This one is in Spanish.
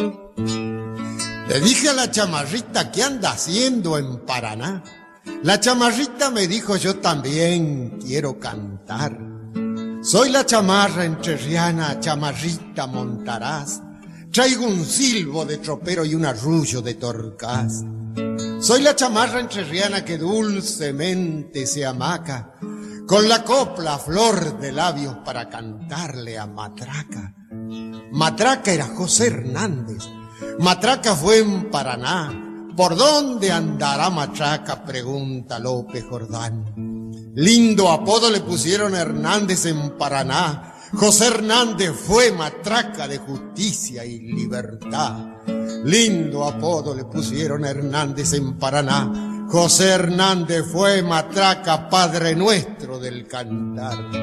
Le dije a la chamarrita, ¿qué anda haciendo en Paraná? La chamarrita me dijo, yo también quiero cantar. Soy la chamarra entrerriana, chamarrita montarás. Traigo un silbo de tropero y un arrullo de torcaz. Soy la chamarra entrerriana que dulcemente se amaca, con la copla flor de labios para cantarle a Matraca. Matraca era José Hernández. Matraca fue en Paraná. ¿Por dónde andará Matraca?, pregunta López Jordán. Lindo apodo le pusieron Hernández en Paraná. José Hernández fue matraca de justicia y libertad. Lindo apodo le pusieron Hernández en Paraná. José Hernández fue matraca, padre nuestro del cantar.